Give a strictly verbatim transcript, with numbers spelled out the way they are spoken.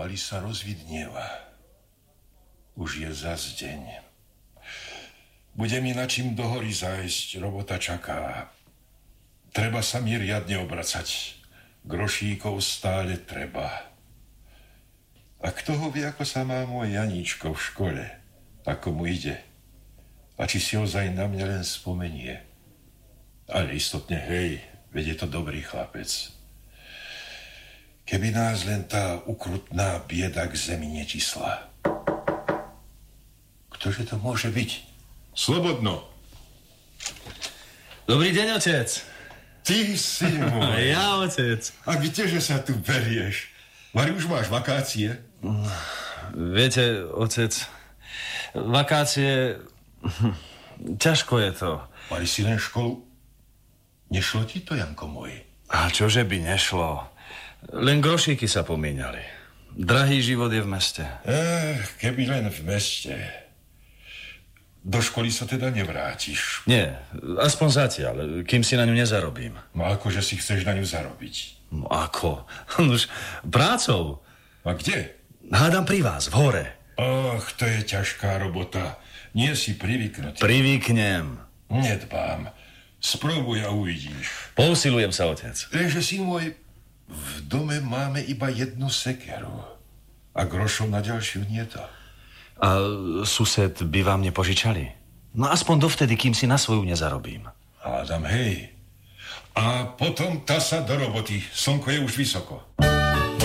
pomaly sa rozvidnieva. Už je zas deň. Bude mi na čím do hory zájsť, robota čaká. Treba sa mi riadne obracať. Grošíkov stále treba. A kto ho vie, ako sa má môj Janíčko v škole? Ako mu ide? A či si ozaj na mňa len spomenie? Ale istotne, hej, veď je to dobrý chlapec. Keby nás len tá ukrutná bieda k zemi netisla. Ktože to môže byť? Slobodno. Dobrý deň, otec. Ty si môj. Ja, otec. A kdeže sa tu berieš? Mari, už máš vakácie? Viete, otec, vakácie... Ťažko je to. Mali si len školu? Nešlo ti to, Janko môj? A čože by nešlo? Len grošíky sa pomíňali. Drahý život je v meste. Eh, keby len v meste. Do školy sa teda nevrátiš? Nie, aspoň zatiaľ, kým si na ňu nezarobím. No akože si chceš na ňu zarobiť? No ako? Už prácou. A kde? Hádam pri vás, v hore. Ach, to je ťažká robota. Nie si privyknutý. Privyknem. Nedbám. Spróbuj a uvidíš. Pousilujem sa, otec. Lenže, syn môj, v dome máme iba jednu sekeru. A grošov na ďalšiu nie to. A sused by vám nepožičali? No aspoň dovtedy, kým si na svoju nezarobím. Hádam, hej. A potom tá sa do roboty. Slnko je už vysoko.